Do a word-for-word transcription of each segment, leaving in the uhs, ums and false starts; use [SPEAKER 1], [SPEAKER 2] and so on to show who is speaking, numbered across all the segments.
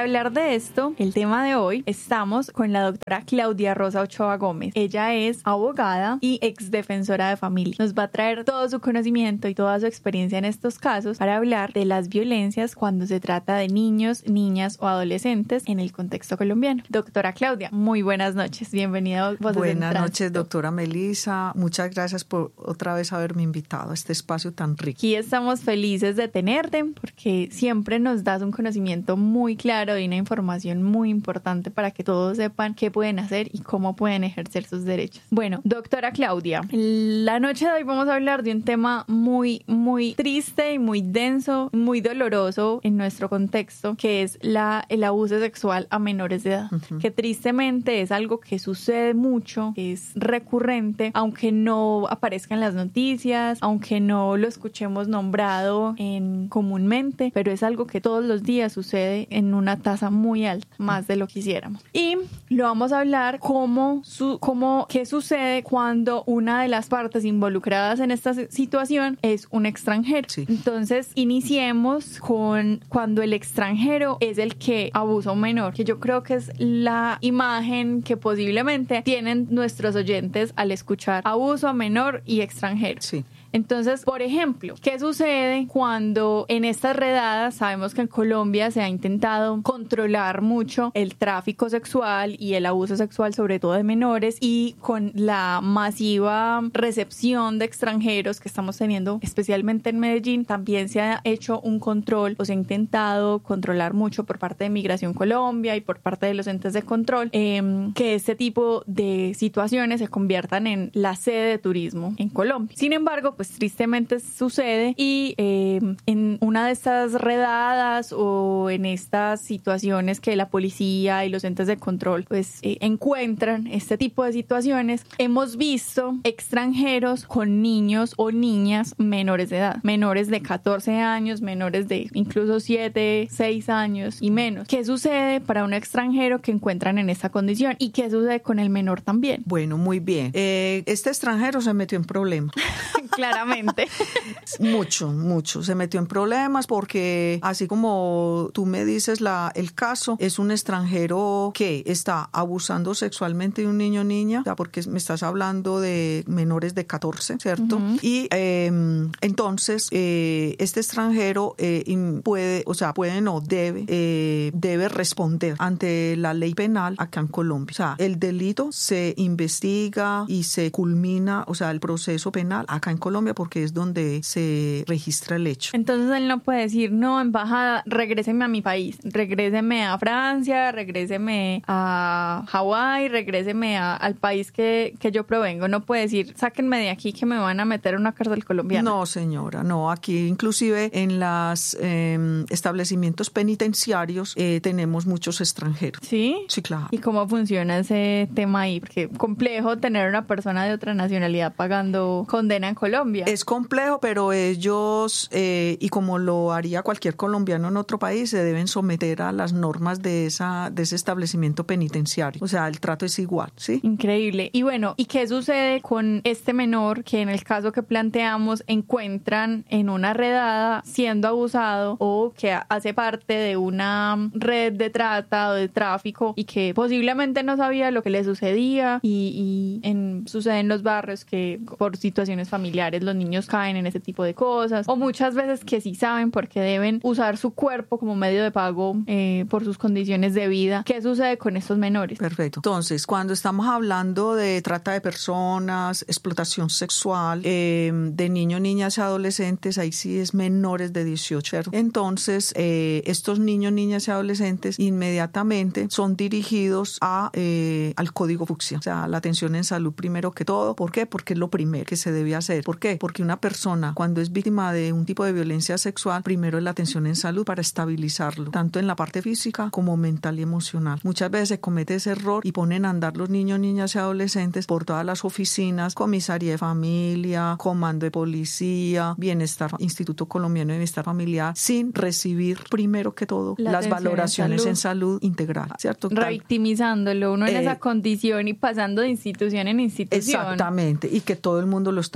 [SPEAKER 1] hablar de esto, el tema de hoy, estamos con la doctora Claudia Rosa Ochoa Gómez. Ella es abogada y exdefensora de familia. Nos va a traer todo su conocimiento y toda su experiencia en estos casos para hablar de las violencias cuando se trata de niños, niñas o adolescentes en el contexto colombiano. Doctora Claudia, muy buenas noches. Bienvenida a Voces
[SPEAKER 2] Buenas noches, doctora Melissa. Muchas gracias por otra vez haberme invitado a este espacio tan rico.
[SPEAKER 1] Aquí estamos felices de tenerte porque siempre nos das un conocimiento muy claro y una información muy importante para que todos sepan qué pueden hacer y cómo pueden ejercer sus derechos. Bueno, doctora Claudia, la noche de hoy vamos a hablar de un tema muy, muy triste y muy denso, muy doloroso en nuestro contexto, que es la, el abuso sexual a menores de edad, uh-huh. que tristemente es algo que sucede mucho, que es recurrente, aunque no aparezca en las noticias, aunque no lo escuchemos nombrado en comúnmente, pero es algo que todos los días sucede en una tasa muy alta, más de lo que quisiéramos. Y lo vamos a hablar como, su, como qué sucede cuando una de las partes involucradas en esta situación es un extranjero. Sí. Entonces, iniciemos con cuando el extranjero es el que abusa a un menor, que yo creo que es la imagen que posiblemente tienen nuestros oyentes al escuchar abuso a menor y extranjero.
[SPEAKER 2] Sí.
[SPEAKER 1] Entonces, por ejemplo, ¿qué sucede cuando en estas redadas sabemos que en Colombia se ha intentado controlar mucho el tráfico sexual y el abuso sexual, sobre todo de menores, y con la masiva recepción de extranjeros que estamos teniendo, especialmente en Medellín, también se ha hecho un control o se ha intentado controlar mucho por parte de Migración Colombia y por parte de los entes de control, eh, que este tipo de situaciones se conviertan en la sede de turismo en Colombia. Sin embargo, pues pues tristemente sucede y eh, en una de estas redadas o en estas situaciones que la policía y los entes de control pues eh, encuentran este tipo de situaciones, hemos visto extranjeros con niños o niñas menores de edad, menores de catorce años, menores de incluso siete, seis años y menos. ¿Qué sucede para un extranjero que encuentran en esta condición? ¿Y qué sucede con el menor también?
[SPEAKER 2] Bueno, muy bien. Eh, este extranjero se metió en problemas.
[SPEAKER 1] Claramente.
[SPEAKER 2] Mucho, mucho. Se metió en problemas porque, así como tú me dices, la, el caso es un extranjero que está abusando sexualmente de un niño o niña, o sea, porque me estás hablando de menores de catorce, ¿cierto? Uh-huh. Y eh, entonces, eh, este extranjero eh, puede, o sea, puede no, debe, eh, debe responder ante la ley penal acá en Colombia. O sea, el delito se investiga y se culmina, o sea, el proceso penal acá en Colombia porque es donde se registra el hecho.
[SPEAKER 1] Entonces él no puede decir, no, embajada, regréseme a mi país, regréseme a Francia, regréseme a Hawái, regréseme a, al país que, que yo provengo. No puede decir, sáquenme de aquí que me van a meter en una cárcel colombiana.
[SPEAKER 2] No, señora, no. Aquí inclusive en los eh, establecimientos penitenciarios eh, tenemos muchos extranjeros.
[SPEAKER 1] ¿Sí?
[SPEAKER 2] Sí, claro.
[SPEAKER 1] ¿Y cómo funciona ese tema ahí? Porque complejo tener una persona de otra nacionalidad pagando condena en Colombia.
[SPEAKER 2] Es complejo, pero ellos, eh, y como lo haría cualquier colombiano en otro país, se deben someter a las normas de esa de ese establecimiento penitenciario. O sea, el trato es igual, ¿sí?
[SPEAKER 1] Increíble. Y bueno, ¿y qué sucede con este menor que en el caso que planteamos encuentran en una redada siendo abusado o que hace parte de una red de trata o de tráfico y que posiblemente no sabía lo que le sucedía y, y en, sucede en los barrios que por situaciones familiares los niños caen en ese tipo de cosas, o muchas veces que sí saben porque deben usar su cuerpo como medio de pago eh, por sus condiciones de vida? ¿Qué sucede con estos menores?
[SPEAKER 2] Perfecto. Entonces, cuando estamos hablando de trata de personas, explotación sexual, eh, de niños, niñas y adolescentes, ahí sí es menores de dieciocho. Entonces, eh, estos niños, niñas y adolescentes inmediatamente son dirigidos a, eh, al código fucsia, o sea, la atención en salud primero que todo. ¿Por qué? Porque es lo primero que se debe hacer. ¿Por qué? Porque una persona cuando es víctima de un tipo de violencia sexual, primero es la atención en salud para estabilizarlo, tanto en la parte física como mental y emocional. Muchas veces se comete ese error y ponen a andar los niños, niñas y adolescentes por todas las oficinas, comisaría de familia, comando de policía, bienestar, Instituto Colombiano de Bienestar Familiar, sin recibir primero que todo la las valoraciones en salud, en salud integral, ¿cierto?
[SPEAKER 1] Revictimizándolo uno en eh, esa condición y pasando de institución en institución.
[SPEAKER 2] Exactamente, y que todo el mundo lo está escuchando.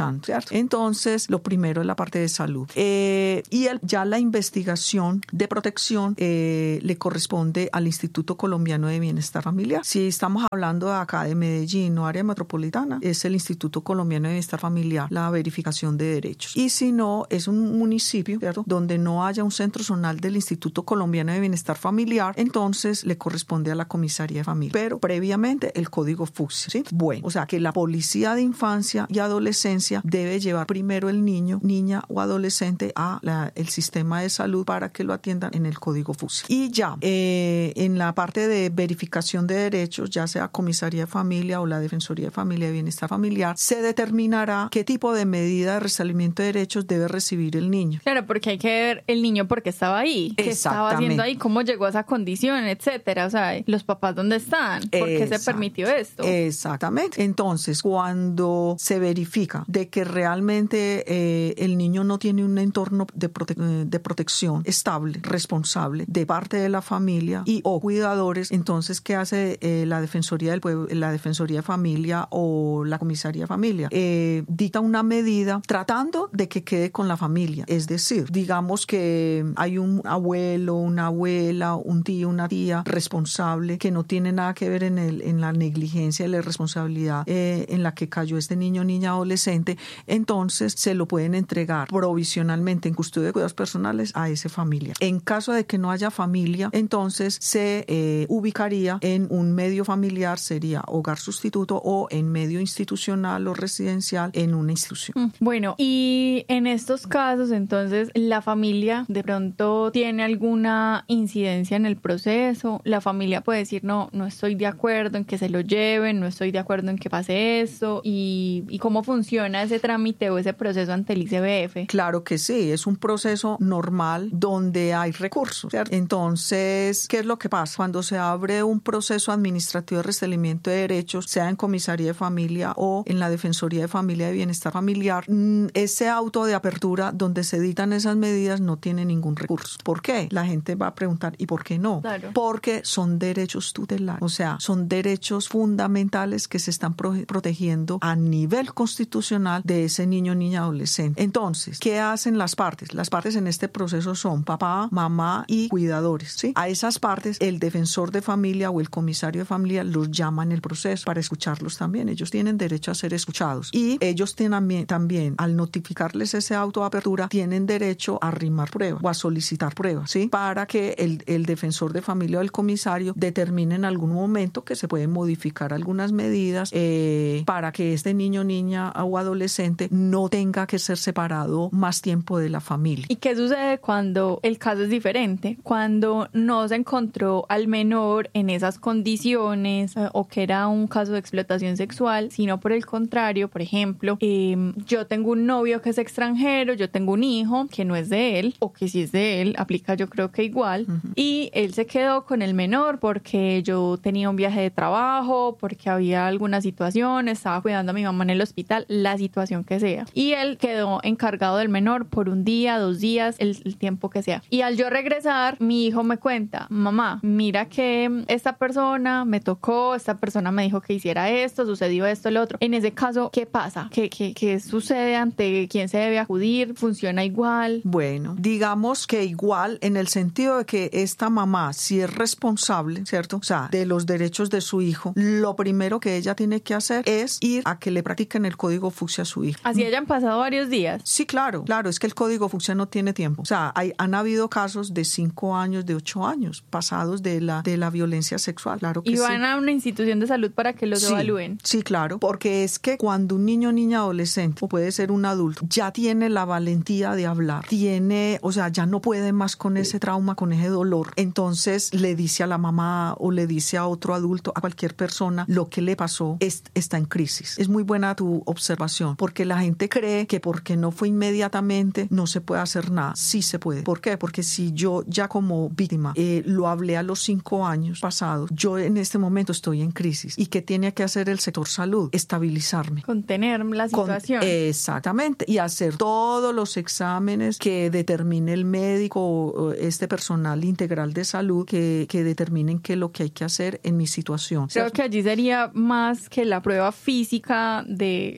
[SPEAKER 2] hablando, ¿cierto? Entonces, lo primero es la parte de salud. Eh, y el, ya la investigación de protección eh, le corresponde al Instituto Colombiano de Bienestar Familiar. Si estamos hablando de acá de Medellín o área metropolitana, es el Instituto Colombiano de Bienestar Familiar, la verificación de derechos. Y si no, es un municipio, ¿cierto?, donde no haya un centro zonal del Instituto Colombiano de Bienestar Familiar, entonces le corresponde a la comisaría de familia. Pero previamente el código fucsia, ¿sí? Bueno, o sea que la policía de infancia y adolescencia debe llevar primero el niño, niña o adolescente a la, el sistema de salud para que lo atiendan en el código fucsia. Y ya, eh, en la parte de verificación de derechos, ya sea comisaría de familia o la Defensoría de Familia y Bienestar Familiar, se determinará qué tipo de medida de restablecimiento de derechos debe recibir el niño.
[SPEAKER 1] Claro, porque hay que ver el niño por qué estaba ahí, qué estaba haciendo ahí, cómo llegó a esa condición, etcétera. O sea, los papás dónde están, por qué Exacto. se permitió esto.
[SPEAKER 2] Exactamente. Entonces, cuando se verifica de que realmente eh, el niño no tiene un entorno de, prote- de protección estable, responsable de parte de la familia y o cuidadores, entonces ¿qué hace eh, la Defensoría del Pueblo, la Defensoría de Familia o la Comisaría de Familia? Eh, dicta una medida tratando de que quede con la familia. Es decir, digamos que hay un abuelo, una abuela, un tío, una tía responsable que no tiene nada que ver en, el, en la negligencia y la irresponsabilidad eh, en la que cayó este niño, niña, adolescente, entonces se lo pueden entregar provisionalmente en custodia de cuidados personales a esa familia. En caso de que no haya familia, entonces se eh, ubicaría en un medio familiar, sería hogar sustituto, o en medio institucional o residencial en una institución.
[SPEAKER 1] Bueno, y en estos casos, entonces, ¿la familia de pronto tiene alguna incidencia en el proceso? ¿La familia puede decir, no, no estoy de acuerdo en que se lo lleven, no estoy de acuerdo en que pase esto? ¿Y, y cómo funciona ese trámite o ese proceso ante el I C B F?
[SPEAKER 2] Claro que sí, es un proceso normal donde hay recursos, ¿cierto? Entonces, ¿qué es lo que pasa? Cuando se abre un proceso administrativo de restablecimiento de derechos, sea en comisaría de familia o en la Defensoría de Familia y Bienestar Familiar, ese auto de apertura donde se editan esas medidas no tiene ningún recurso. ¿Por qué? La gente va a preguntar, ¿y por qué no?
[SPEAKER 1] Claro.
[SPEAKER 2] Porque son derechos tutelares, o sea, son derechos fundamentales que se están pro- protegiendo a nivel constitucional de ese niño, niña, adolescente. Entonces, ¿qué hacen las partes? Las partes en este proceso son papá, mamá y cuidadores, ¿sí? A esas partes, el defensor de familia o el comisario de familia los llama en el proceso para escucharlos también. Ellos tienen derecho a ser escuchados y ellos tienen también, también al notificarles ese auto de apertura, tienen derecho a arrimar pruebas o a solicitar pruebas, ¿sí? Para que el, el defensor de familia o el comisario determine en algún momento que se pueden modificar algunas medidas eh, para que este niño, niña o adolescente no tenga que ser separado más tiempo de la familia.
[SPEAKER 1] ¿Y qué sucede cuando el caso es diferente? Cuando no se encontró al menor en esas condiciones eh, o que era un caso de explotación sexual, sino por el contrario, por ejemplo, eh, yo tengo un novio que es extranjero, yo tengo un hijo que no es de él, o que si es de él, aplica yo creo que igual, uh-huh. y él se quedó con el menor porque yo tenía un viaje de trabajo, porque había alguna situación, estaba cuidando a mi mamá en el hospital, la situación que sea, y él quedó encargado del menor por un día, dos días, el, el tiempo que sea. Y al yo regresar, mi hijo me cuenta, mamá, mira que esta persona me tocó, esta persona me dijo que hiciera esto, sucedió esto, lo otro. En ese caso, ¿qué pasa? ¿Qué, qué, qué sucede? ¿Ante quién se debe acudir? ¿Funciona igual?
[SPEAKER 2] Bueno, digamos que igual en el sentido de que esta mamá, si es responsable, ¿cierto? O sea, de los derechos de su hijo, lo primero que ella tiene que hacer es ir a que le practiquen el código fucsia a su hijo.
[SPEAKER 1] Así hayan pasado varios días.
[SPEAKER 2] Sí, claro, claro, es que el código fucsia no tiene tiempo. O sea, hay, han habido casos de cinco años, de ocho años pasados de la, de la violencia sexual, claro que sí.
[SPEAKER 1] Y van sí. a una institución de salud para que los
[SPEAKER 2] sí,
[SPEAKER 1] evalúen.
[SPEAKER 2] Sí, claro, porque es que cuando un niño, niña, adolescente, o puede ser un adulto, ya tiene la valentía de hablar, tiene, o sea, ya no puede más con ese trauma, con ese dolor, entonces le dice a la mamá o le dice a otro adulto, a cualquier persona, lo que le pasó es, está en crisis. Es muy buena tu observación, porque la gente cree que porque no fue inmediatamente no se puede hacer nada. Sí se puede. ¿Por qué? Porque si yo ya como víctima eh, lo hablé a los cinco años pasados, yo en este momento estoy en crisis. ¿Y qué tiene que hacer el sector salud? Estabilizarme.
[SPEAKER 1] Contener la situación.
[SPEAKER 2] Con, exactamente. Y hacer todos los exámenes que determine el médico o este personal integral de salud que, que determinen qué es lo que hay que hacer en mi situación.
[SPEAKER 1] Creo que allí sería más que la prueba física de, pues, de la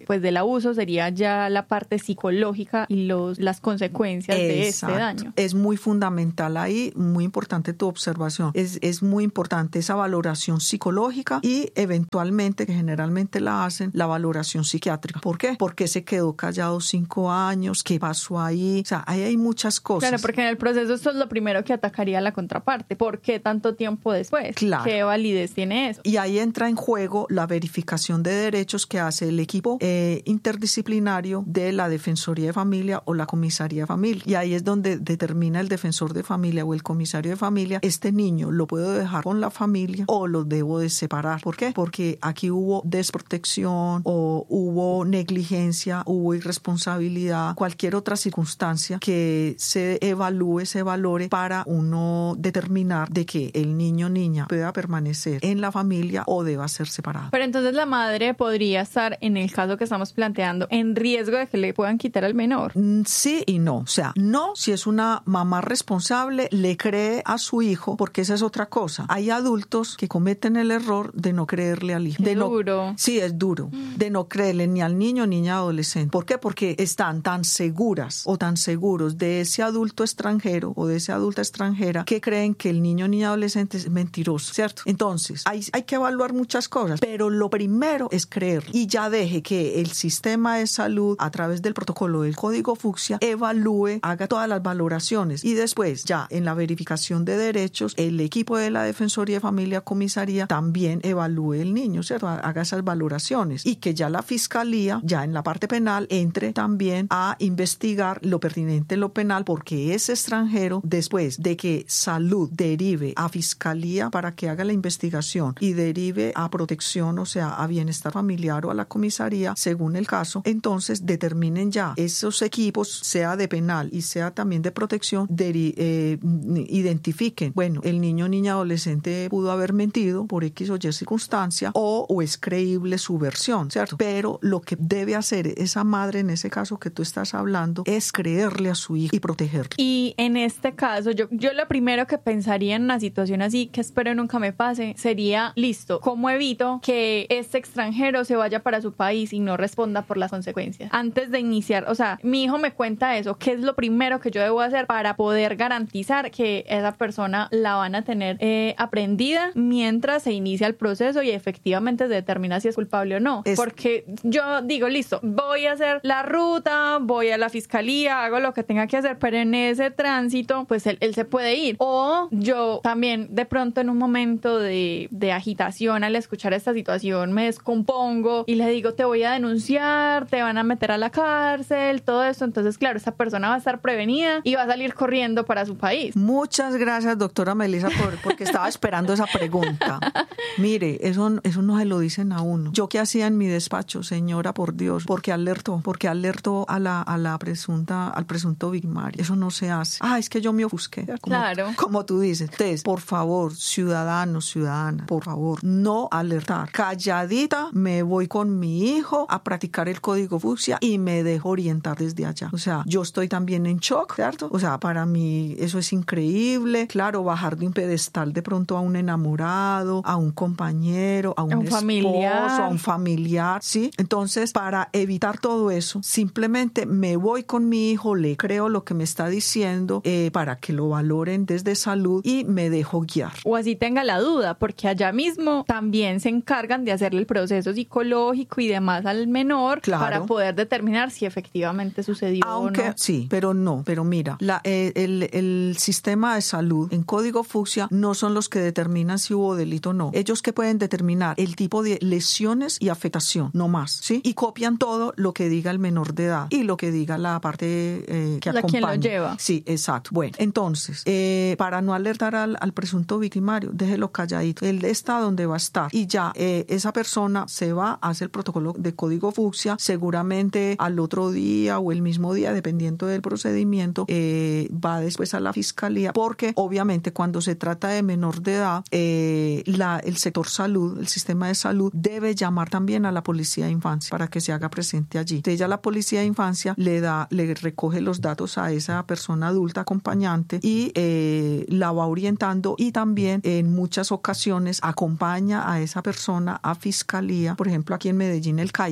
[SPEAKER 1] abuso sería ya la parte psicológica y los, las consecuencias de
[SPEAKER 2] Exacto.
[SPEAKER 1] este daño.
[SPEAKER 2] Es muy fundamental ahí, muy importante tu observación. Es, es muy importante esa valoración psicológica y eventualmente, que generalmente la hacen, la valoración psiquiátrica. ¿Por qué? Porque se quedó callado cinco años, ¿qué pasó ahí? O sea, ahí hay muchas cosas.
[SPEAKER 1] Claro, porque en el proceso esto es lo primero que atacaría a la contraparte. ¿Por qué tanto tiempo después?
[SPEAKER 2] Claro.
[SPEAKER 1] ¿Qué validez tiene eso?
[SPEAKER 2] Y ahí entra en juego la verificación de derechos que hace el equipo eh, interdisciplinario de la Defensoría de Familia o la Comisaría de Familia. Y ahí es donde determina el defensor de familia o el comisario de familia, este niño lo puedo dejar con la familia o lo debo de separar. ¿Por qué? Porque aquí hubo desprotección o hubo negligencia, hubo irresponsabilidad, cualquier otra circunstancia que se evalúe, se valore para uno determinar de que el niño o niña pueda permanecer en la familia o deba ser separado.
[SPEAKER 1] Pero entonces la madre podría estar, en el caso que estamos planteando, en riesgo de que le puedan quitar al menor.
[SPEAKER 2] Sí y no. O sea, no si es una mamá responsable, le cree a su hijo, porque esa es otra cosa. Hay adultos que cometen el error de no creerle al hijo.
[SPEAKER 1] Qué
[SPEAKER 2] de no,
[SPEAKER 1] duro.
[SPEAKER 2] Sí, es duro. De no creerle ni al niño ni al adolescente. ¿Por qué? Porque están tan seguras o tan seguros de ese adulto extranjero o de esa adulta extranjera que creen que el niño ni adolescente es mentiroso, ¿cierto? Entonces, hay, hay que evaluar muchas cosas, pero lo primero es creer y ya deje que el sistema de salud, a través del protocolo del Código Fucsia, evalúe, haga todas las valoraciones y después, ya en la verificación de derechos, el equipo de la Defensoría de Familia, Comisaría, también evalúe el niño, ¿cierto? Haga esas valoraciones y que ya la Fiscalía, ya en la parte penal, entre también a investigar lo pertinente en lo penal, porque ese extranjero, después de que salud derive a Fiscalía para que haga la investigación y derive a protección, o sea, a bienestar familiar o a la comisaría, según el caso, entonces determinen ya esos equipos, sea de penal y sea también de protección, de, eh, identifiquen, bueno, el niño, niña, adolescente pudo haber mentido por X o Y circunstancia o, o es creíble su versión, ¿cierto? Pero lo que debe hacer esa madre, en ese caso que tú estás hablando, es creerle a su hijo y protegerlo.
[SPEAKER 1] Y en este caso, yo, yo lo primero que pensaría en una situación así, que espero nunca me pase, sería, listo, ¿cómo evito que este extranjero se vaya para su país y no responda por las consecuencias? Antes de iniciar, o sea, mi hijo me cuenta eso, ¿qué es lo primero que yo debo hacer para poder garantizar que esa persona la van a tener eh, aprendida mientras se inicia el proceso y efectivamente se determina si es culpable o no? Es... Porque yo digo, listo, voy a hacer la ruta, voy a la fiscalía, hago lo que tenga que hacer, pero en ese tránsito, pues él, él se puede ir. O yo también de pronto en un momento de, de agitación al escuchar esta situación me descompongo y le digo, te voy a denunciar, te van a meter a la cárcel, todo eso. Entonces, claro, esa persona va a estar prevenida y va a salir corriendo para su país.
[SPEAKER 2] Muchas gracias, doctora Melissa, por, porque estaba esperando esa pregunta. Mire, eso, eso no se lo dicen a uno. ¿Yo qué hacía en mi despacho, señora, por Dios? Porque alertó, porque alertó a la, a la presunta, al presunto victimario. Eso no se hace. Ah, es que yo me ofusqué. Como,
[SPEAKER 1] claro.
[SPEAKER 2] Como tú dices. Entonces, por favor, ciudadanos, ciudadanas, por favor, no alertar. Calladita, me voy con mi hijo a practicar el Código Fucsia y me dejo orientar desde allá. O sea, yo estoy también en shock, ¿cierto? O sea, para mí eso es increíble. Claro, bajar de un pedestal de pronto a un enamorado, a un compañero, a un,
[SPEAKER 1] un
[SPEAKER 2] esposo,
[SPEAKER 1] familiar.
[SPEAKER 2] a un familiar, ¿sí? Entonces, para evitar todo eso, simplemente me voy con mi hijo, le creo lo que me está diciendo eh, para que lo valoren desde salud y me dejo guiar.
[SPEAKER 1] O así tenga la duda, porque allá mismo también se encargan de hacerle el proceso psicológico y demás al menor, claro, para poder determinar si efectivamente sucedió
[SPEAKER 2] Aunque,
[SPEAKER 1] o no.
[SPEAKER 2] Sí, pero no, pero mira, la, eh, el, el sistema de salud en Código Fucsia no son los que determinan si hubo delito o no. Ellos que pueden determinar el tipo de lesiones y afectación, no más, ¿sí? Y copian todo lo que diga el menor de edad y lo que diga la parte eh, que
[SPEAKER 1] la
[SPEAKER 2] acompaña.
[SPEAKER 1] quien lo lleva.
[SPEAKER 2] Sí, exacto. Bueno, entonces, eh, para no alertar al, al presunto victimario, déjelo calladito. Él está donde va a estar y ya eh, esa persona se va, hace el protocolo de Código Fucsia, seguramente al otro día o el mismo día, dependiendo del procedimiento, eh, va después a la fiscalía, porque obviamente cuando se trata de menor de edad, eh, la, el sector salud, el sistema de salud, debe llamar también a la policía de infancia para que se haga presente allí. Entonces ya la policía de infancia le da, le recoge los datos a esa persona adulta acompañante y eh, la va orientando y también en muchas ocasiones acompaña a esa persona a fiscalía, por ejemplo aquí en Medellín el CAIPAS, ¿cierto?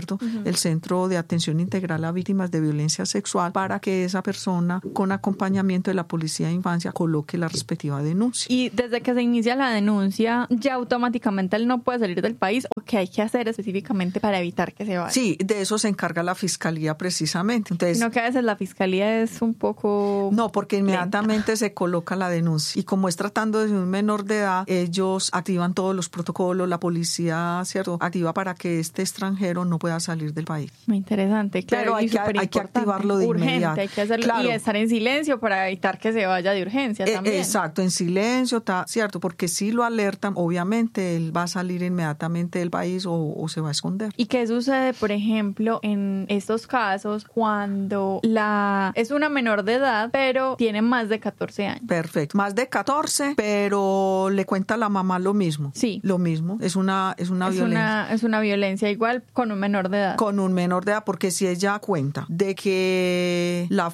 [SPEAKER 2] ¿cierto?
[SPEAKER 1] Uh-huh.
[SPEAKER 2] El Centro de Atención Integral a Víctimas de Violencia Sexual, para que esa persona, con acompañamiento de la Policía de Infancia, coloque la respectiva denuncia.
[SPEAKER 1] Y desde que se inicia la denuncia, ¿ya automáticamente él no puede salir del país? ¿O qué hay que hacer específicamente para evitar que se vaya?
[SPEAKER 2] Sí, de eso se encarga la Fiscalía precisamente. Entonces,
[SPEAKER 1] sino que a veces la Fiscalía es un poco...
[SPEAKER 2] No, porque inmediatamente lenta. Se coloca la denuncia. Y como es tratando de un menor de edad, ellos activan todos los protocolos, la policía, ¿cierto?, activa para que este extranjero no pueda salir del país.
[SPEAKER 1] Muy interesante, claro.
[SPEAKER 2] Pero hay, que, hay que activarlo de
[SPEAKER 1] urgente,
[SPEAKER 2] inmediato.
[SPEAKER 1] Hay que hacerlo,
[SPEAKER 2] claro.
[SPEAKER 1] Y estar en silencio para evitar que se vaya de urgencia también.
[SPEAKER 2] Eh, exacto, en silencio, ta, ¿cierto? Porque si lo alertan, obviamente él va a salir inmediatamente del país o, o se va a esconder.
[SPEAKER 1] ¿Y qué sucede, por ejemplo, en estos casos cuando la es una menor de edad, pero tiene más de catorce años?
[SPEAKER 2] Perfecto, más de catorce, pero le cuenta a la mamá lo mismo.
[SPEAKER 1] Sí.
[SPEAKER 2] Lo mismo, es una, es una
[SPEAKER 1] es
[SPEAKER 2] violencia.
[SPEAKER 1] Una, es una violencia igual con un menor de edad.
[SPEAKER 2] Con un menor de edad, porque si ella cuenta de que la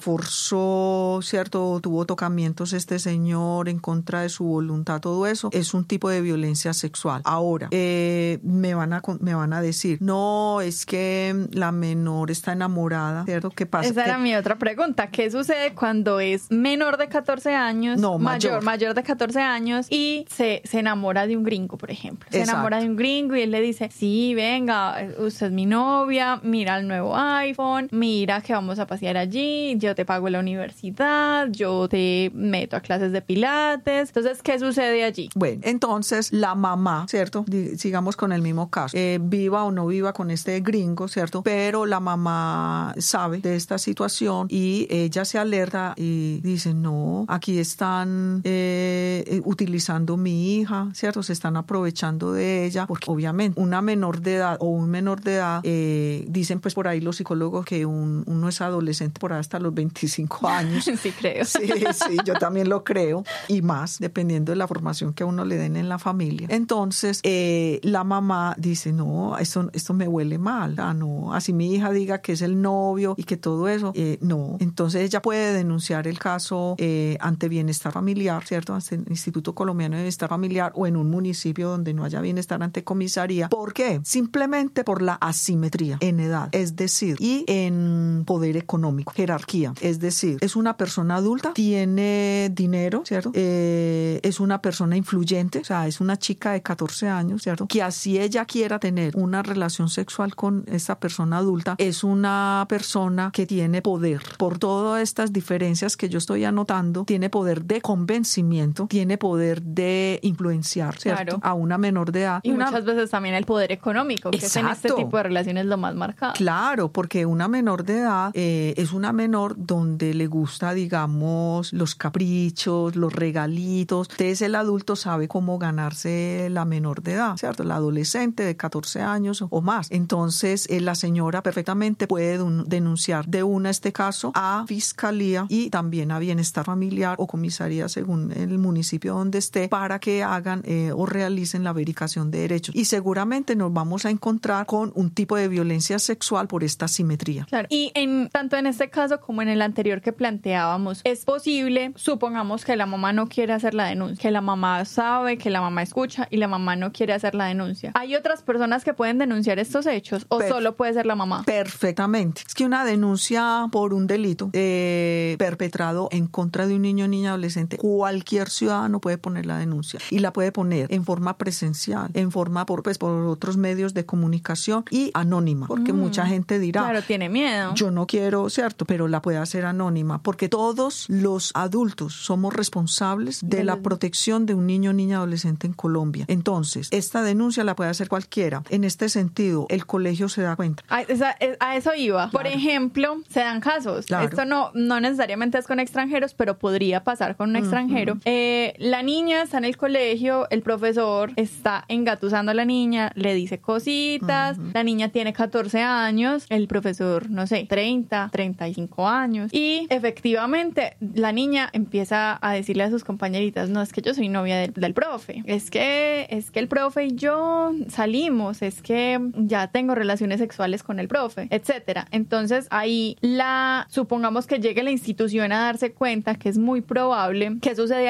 [SPEAKER 2] forzó, ¿cierto? Tuvo tocamientos este señor en contra de su voluntad, todo eso, es un tipo de violencia sexual. Ahora, eh, me van a me van a decir, no, es que la menor está enamorada, ¿cierto? ¿Qué pasa?
[SPEAKER 1] Esa
[SPEAKER 2] ¿Qué?
[SPEAKER 1] era mi otra pregunta. ¿Qué sucede cuando es menor de catorce años?
[SPEAKER 2] No,
[SPEAKER 1] mayor.
[SPEAKER 2] mayor.
[SPEAKER 1] Mayor de catorce años y se, se enamora de un gringo, por ejemplo. Se
[SPEAKER 2] Exacto.
[SPEAKER 1] enamora de un gringo y él le dice, sí, venga, usted es mi novia, mira el nuevo iPhone, mira que vamos a pasear allí, yo te pago la universidad, yo te meto a clases de pilates. Entonces, ¿qué sucede allí?
[SPEAKER 2] Bueno, entonces la mamá, ¿cierto? Sigamos con el mismo caso. Eh, viva o no viva con este gringo, ¿cierto? Pero la mamá sabe de esta situación y ella se alerta y dice, no, aquí están eh, utilizando mi hija, ¿cierto? Se están aprovechando de ella, porque obviamente una menor de edad o un menor de edad, eh, dicen pues por ahí los psicólogos que un, uno es adolescente por ahí hasta los veinticinco años.
[SPEAKER 1] Sí, creo.
[SPEAKER 2] Sí, sí, yo también lo creo y más, dependiendo de la formación que a uno le den en la familia. Entonces, eh, la mamá dice, no, esto, esto me huele mal, ah, no, así mi hija diga que es el novio y que todo eso, eh, no. Entonces ella puede denunciar el caso eh, ante Bienestar Familiar, ¿cierto? Ante el Instituto Colombiano de Bienestar Familiar o en un municipio donde no haya bienestar ante comisaría. ¿Por qué? Simplemente por la asimetría en edad, es decir, y en poder económico, jerarquía, es decir, es una persona adulta, tiene dinero, ¿cierto? Eh, es una persona influyente, o sea, es una chica de catorce años, ¿cierto? Que así ella quiera tener una relación sexual con esta persona adulta, es una persona que tiene poder. Por todas estas diferencias que yo estoy anotando, tiene poder de convencimiento, tiene poder de influenciar, ¿cierto?
[SPEAKER 1] Claro.
[SPEAKER 2] A una menor de edad.
[SPEAKER 1] Y
[SPEAKER 2] una...
[SPEAKER 1] muchas veces también el poder económico, que
[SPEAKER 2] Exacto.
[SPEAKER 1] es en este tipo de relaciones lo más marcado.
[SPEAKER 2] Claro, porque una menor de edad eh, es una menor donde le gusta, digamos, los caprichos, los regalitos. Entonces el adulto sabe cómo ganarse la menor de edad, ¿cierto? La adolescente de catorce años o más. Entonces eh, la señora perfectamente puede denunciar de una este caso a Fiscalía y también a Bienestar Familiar o Comisaría según el municipio donde esté para que hagan eh, o realicen la verificación de derechos. Y seguramente nos vamos a encontrar con un tipo de violencia sexual por esta asimetría.
[SPEAKER 1] Claro. Y en tanto en este caso como en el anterior que planteábamos, es posible, supongamos que la mamá no quiere hacer la denuncia, que la mamá sabe, que la mamá escucha y la mamá no quiere hacer la denuncia. ¿Hay otras personas que pueden denunciar estos hechos o
[SPEAKER 2] Per-
[SPEAKER 1] solo puede ser la mamá?
[SPEAKER 2] Perfectamente. Es que una denuncia por un delito eh, perpetrado en contra de un niño o niña adolescente, cualquier ciudadano puede poner la denuncia y la puede poner en forma presencial, en forma por, pues, por otros medios de comunicación y anónima, porque mm. mucha gente dirá,
[SPEAKER 1] claro, tiene miedo.
[SPEAKER 2] Yo no quiero, ¿cierto? Pero la puede hacer anónima, porque todos los adultos somos responsables de la protección de un niño o niña adolescente en Colombia. Entonces, esta denuncia la puede hacer cualquiera. En este sentido, el colegio se da cuenta.
[SPEAKER 1] A, esa, a eso iba. Claro. Por ejemplo, se dan casos. Claro. Esto no, no necesariamente es con extranjeros, pero podría pasar con un uh-huh. extranjero. Eh, la niña está en el colegio, el profesor está engatusando a la niña, le dice cositas, uh-huh. la niña tiene catorce años, el profesor, no sé, treinta, treinta y cinco años. Y efectivamente, la niña empieza a decirle a sus compañeritas, no, es que yo soy novia del, del profe, es que, es que el profe y yo salimos, es que ya tengo relaciones sexuales con el profe, etcétera. Entonces, ahí la, supongamos que llegue la institución a darse cuenta que es muy probable. ¿Qué sucede ahí? ¿Cuál es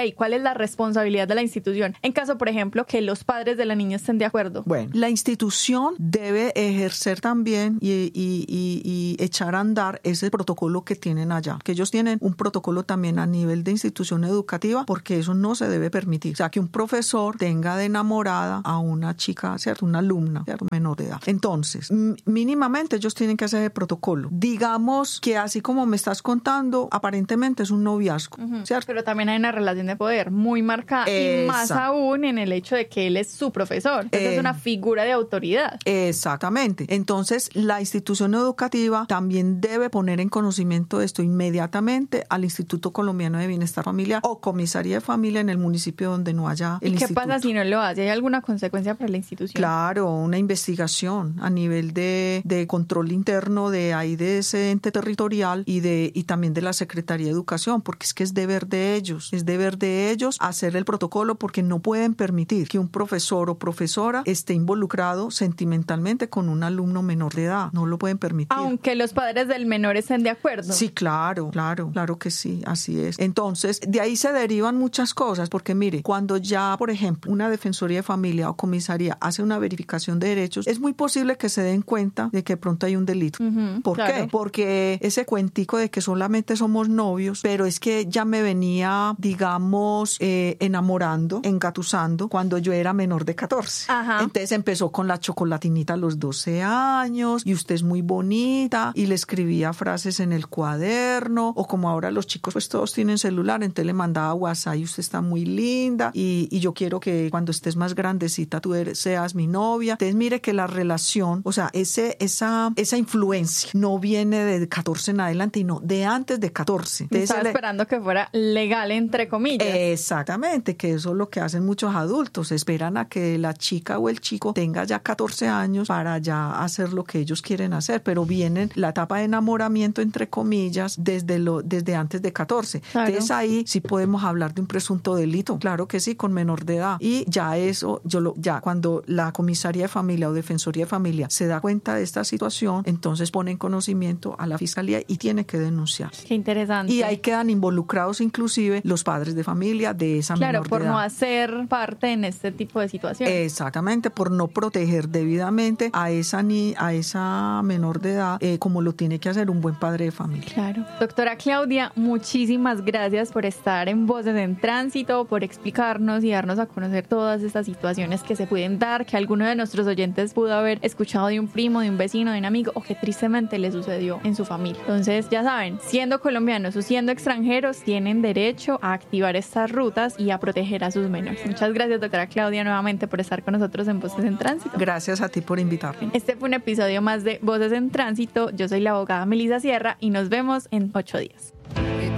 [SPEAKER 1] la responsabilidad de la institución en caso, por ejemplo, que los padres de la niña estén de acuerdo?
[SPEAKER 2] Bueno, la institución debe ejercer también y, y, y, y echar a andar ese protocolo que tienen allá, que ellos tienen un protocolo también a nivel de institución educativa, porque eso no se debe permitir. O sea, que un profesor tenga de enamorada a una chica, ¿cierto? Una alumna, ¿cierto? Menor de edad. Entonces, mínimamente ellos tienen que hacer el protocolo. Digamos que así como me estás contando, aparentemente es un noviazgo, uh-huh. ¿cierto?
[SPEAKER 1] Pero también hay una relación de poder muy marcada. Esa. Y más aún en el hecho de que él es su profesor. Entonces eh, es una figura de autoridad.
[SPEAKER 2] Exactamente. Entonces, la institución educativa también debe poner en conocimiento de esto inmediatamente al Instituto Colombiano de Bienestar Familiar o Comisaría de Familia en el municipio donde no haya el
[SPEAKER 1] ¿Y qué
[SPEAKER 2] instituto.
[SPEAKER 1] pasa si no lo hace? ¿Hay alguna consecuencia para la institución?
[SPEAKER 2] Claro, una investigación a nivel de, de control interno de ahí de ese ente territorial y de y también de la Secretaría de Educación, porque es que es deber de ellos, es deber de ellos hacer el protocolo, porque no pueden permitir que un profesor o profesora esté involucrado sentimentalmente con un alumno menor de edad, no lo pueden permitir.
[SPEAKER 1] Aunque los padres del menor estén de acuerdo.
[SPEAKER 2] Sí, claro, claro, claro que sí, así es. Entonces, de ahí se derivan muchas cosas, porque mire, cuando ya, por ejemplo, una defensoría de familia o comisaría hace una verificación de derechos, es muy posible que se den cuenta de que pronto hay un delito. Uh-huh, ¿Por claro. qué? Porque ese cuentico de que solamente somos novios, pero es que ya me venía, digamos, eh, enamorando, engatusando cuando yo era menor de catorce. Ajá. Entonces empezó con la chocolatinita a los doce años y usted es muy bonita y le escribía frases en el cuaderno, o como ahora los chicos pues todos tienen celular, entonces le mandaba WhatsApp y usted está muy linda y, y yo quiero que cuando estés más grandecita tú eres, seas mi novia. Entonces mire que la relación, o sea, ese, esa, esa influencia no viene de catorce en adelante, no, de antes de catorce. Entonces,
[SPEAKER 1] estaba le... esperando que fuera legal, entre comillas.
[SPEAKER 2] Exactamente, que eso es lo que hacen muchos adultos, esperan a que la chica o el chico tenga ya catorce años para ya hacer lo que ellos quieren hacer, pero vienen la etapa de enamoramiento, entre comillas, desde, lo, desde antes de catorce. Claro. Entonces ahí sí podemos hablar de un presunto delito, claro que sí, con menor de edad. Y ya eso, yo lo, ya cuando la comisaría de familia o defensoría de familia se da cuenta de esta situación, entonces pone en conocimiento a la fiscalía y tiene que denunciar.
[SPEAKER 1] Qué interesante.
[SPEAKER 2] Y ahí quedan involucrados inclusive los padres de familia de esa
[SPEAKER 1] claro,
[SPEAKER 2] menor de edad.
[SPEAKER 1] Claro, por no hacer parte en este tipo de situaciones.
[SPEAKER 2] Exactamente, por no proteger debidamente a esa ni a esa menor de edad eh, como lo tiene que hacer un buen padre de familia.
[SPEAKER 1] Claro. Doctora Claudia, muchísimas gracias por estar en Voces en Tránsito, por explicarnos y darnos a conocer todas estas situaciones que se pueden dar, que alguno de nuestros oyentes pudo haber escuchado de un primo, de un vecino, de un amigo, o que tristemente le sucedió en su familia. Entonces, ya saben, siendo colombianos o siendo extranjeros, tienen derecho a activar estas rutas y a proteger a sus menores. Muchas gracias, doctora Claudia, nuevamente por estar con nosotros en Voces en Tránsito.
[SPEAKER 2] Gracias a ti por invitarme.
[SPEAKER 1] Este fue un episodio más de Voces en Tránsito. Yo soy la abogada Melissa Sierra y nos vemos en ocho días.